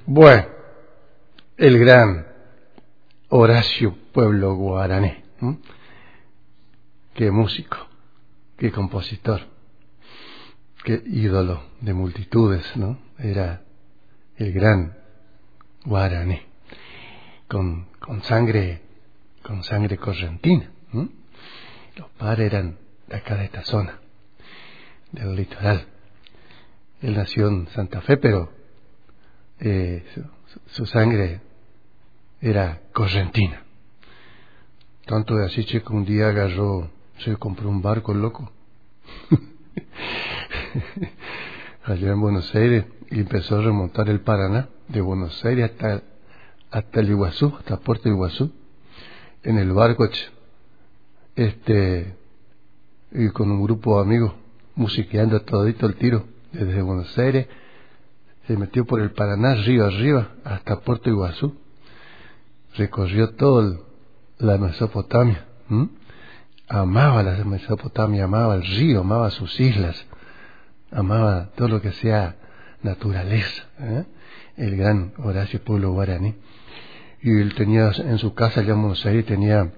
Bueno, el gran Horacio Pueblo Guaraní, ¿m? Qué músico, qué compositor, qué ídolo de multitudes, ¿no? Era el gran Guaraní, con sangre correntina, ¿m? Los padres eran de acá, de esta zona, del litoral. Él nació en Santa Fe, pero su sangre era correntina. Tanto de así, che, que un día se compró un barco, loco, allá en Buenos Aires, y empezó a remontar el Paraná, de Buenos Aires hasta el Iguazú, hasta Puerto Iguazú, en el barco, che. Y con un grupo de amigos, musiqueando todito el tiro, desde Buenos Aires, se metió por el Paraná, río arriba, hasta Puerto Iguazú, recorrió toda la Mesopotamia, amaba la Mesopotamia, amaba el río, amaba sus islas, amaba todo lo que sea naturaleza, el gran Horacio Pueblo Guaraní. Y él tenía en su casa allá en Buenos Aires, tenía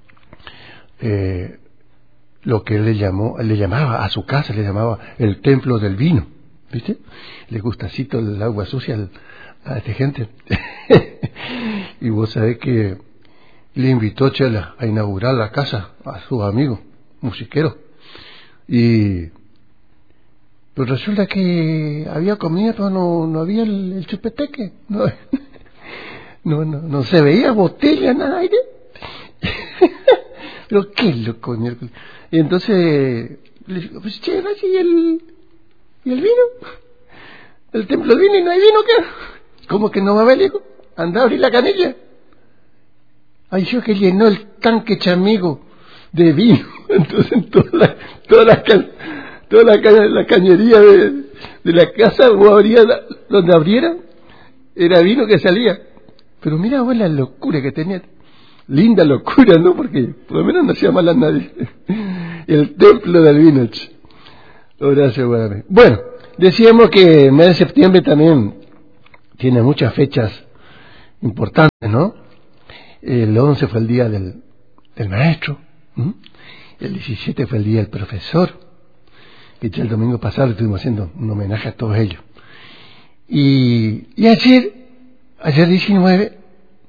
lo que él le llamaba a su casa, le llamaba el templo del vino, ¿viste? Le gusta así todo el agua sucia a esta gente. Y vos sabés que le invitó, Chela, a inaugurar la casa a sus amigos musiqueros. Y pues resulta que había comida, pero no había el chupeteque. No se veía botella, nada aire. Pero qué loco, miércoles. Y entonces le digo, pues che, ¿y el vino? El templo del vino y no hay vino, ¿qué? ¿Cómo que no va a haber, hijo? Anda a abrir la canilla. Ay, yo que llenó el tanque, chamigo, de vino. Entonces toda la cañería de la casa, donde abriera, era vino que salía. Pero mira vos la locura que tenía. Linda locura, ¿no? Porque por lo menos no hacía mal a nadie. El templo del vino. Horacio Guaraní. Bueno, decíamos que el mes de septiembre también tiene muchas fechas importantes, ¿no? El 11 fue el día del maestro, el 17 fue el día del profesor, que ya el domingo pasado estuvimos haciendo un homenaje a todos ellos. Y ayer 19,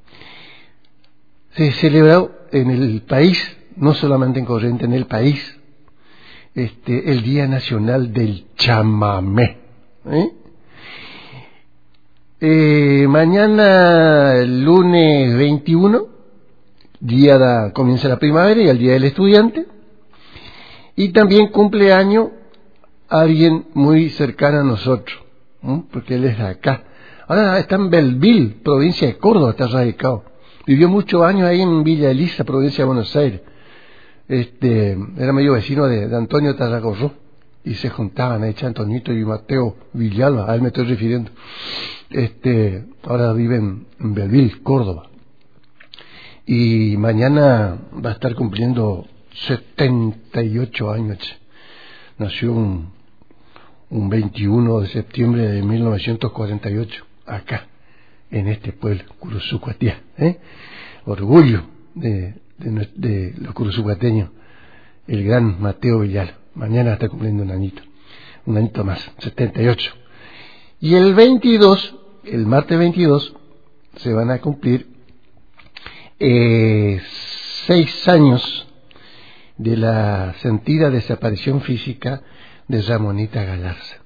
se celebró en el país, no solamente en Corrientes, en el país, el Día Nacional del Chamamé. Mañana, el lunes 21, comienza la primavera y el Día del Estudiante. Y también cumpleaños alguien muy cercano a nosotros, porque él es de acá. Ahora está en Belville, provincia de Córdoba, está radicado. Vivió muchos años ahí en Villa Elisa, provincia de Buenos Aires. Era medio vecino de Antonio Tarragorro, y se juntaban ahí, Antonito y Mateo Villalba, a él me estoy refiriendo. Ahora vive en Belville, Córdoba. Y mañana va a estar cumpliendo 78 años. Nació un 21 de septiembre de 1948, acá, en este pueblo, Curuzucuatía, orgullo de los curuzucuateños, el gran Mateo Villalba. Mañana está cumpliendo un añito más, 78. Y el 22, el martes 22, se van a cumplir 6 años de la sentida desaparición física de Ramonita Galarza.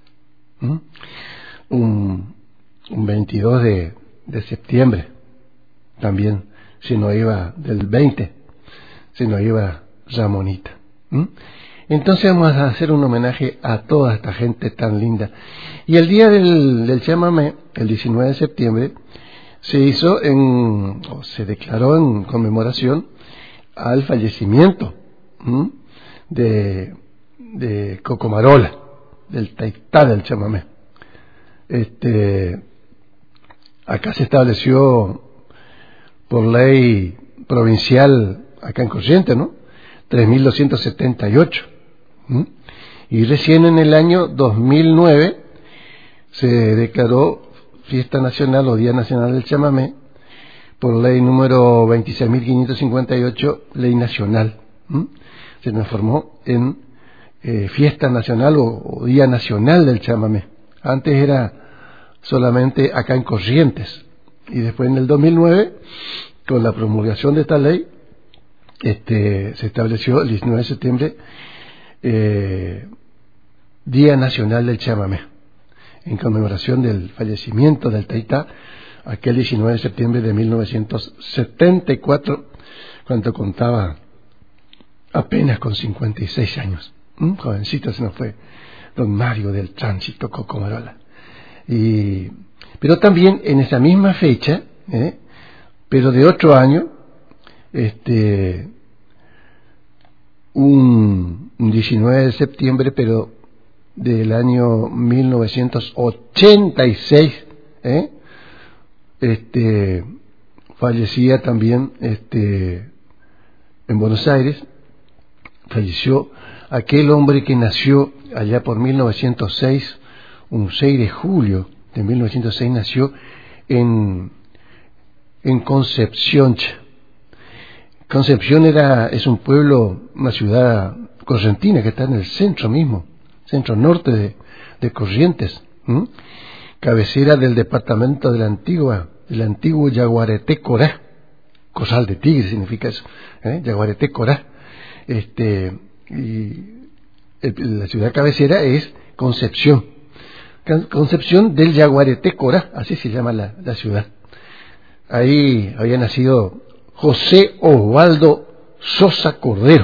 Un 22 de septiembre, también se nos iba del 20, se nos iba Ramonita. Entonces vamos a hacer un homenaje a toda esta gente tan linda. Y el día del chamamé, el 19 de septiembre, se declaró en conmemoración al fallecimiento de Cocomarola, del taitá del chamamé. Acá se estableció por ley provincial, acá en Corrientes, ¿no? 3.278. Y recién en el año 2009 se declaró fiesta nacional o Día Nacional del Chamamé por ley número 26.558, ley nacional. Se transformó en fiesta nacional o Día Nacional del Chamamé. Antes era solamente acá en Corrientes, y después en el 2009, con la promulgación de esta ley, se estableció el 19 de septiembre Día Nacional del Chamamé, en conmemoración del fallecimiento del Taitá, aquel 19 de septiembre de 1974, cuando contaba apenas con 56 años. Jovencito se nos fue don Mario del Tránsito Cocomarola. Pero también en esa misma fecha, pero de otro año, un 19 de septiembre, pero del año 1986, fallecía también en Buenos Aires, falleció aquel hombre que nació allá por 1906, un 6 de julio de 1906, nació en Concepción. Concepción es un pueblo, una ciudad correntina que está en el centro mismo, centro norte de Corrientes, cabecera del departamento de la del antiguo Yaguareté Corá, Corral de Tigre significa eso, Yaguareté Corá, y la ciudad cabecera es Concepción, Concepción del Yaguareté Corá, así se llama la ciudad. Ahí había nacido José Osvaldo Sosa Cordero.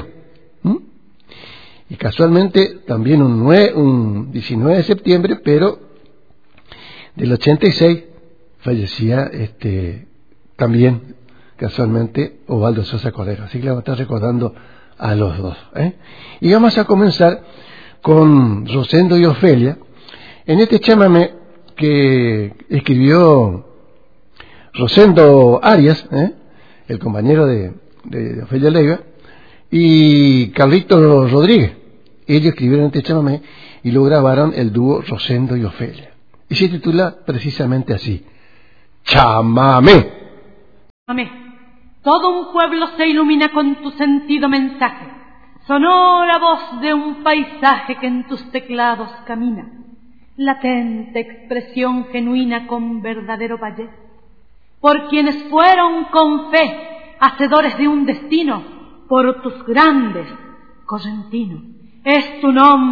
Y casualmente también un 19 de septiembre, pero del 86, fallecía también casualmente Osvaldo Sosa Cordero. Así que le vamos a estar recordando a los dos. Y vamos a comenzar con Rosendo y Ofelia, en este chamamé que escribió Rosendo Arias, el compañero de Ofelia Leiva, y Carlitos Rodríguez. Ellos escribieron este chamamé y lo grabaron el dúo Rosendo y Ofelia. Y se titula precisamente así: Chamamé. Chamamé. Todo un pueblo se ilumina con tu sentido mensaje, sonora voz de un paisaje que en tus teclados camina, latente expresión genuina con verdadero valle, por quienes fueron con fe hacedores de un destino, por tus grandes correntinos. Es tu nombre